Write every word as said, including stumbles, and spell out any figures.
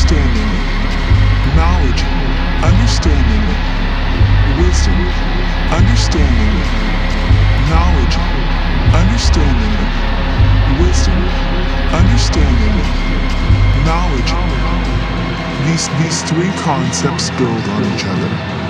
understanding, knowledge, understanding, wisdom, understanding, knowledge, understanding, wisdom, understanding, knowledge. These, these three concepts build on each other.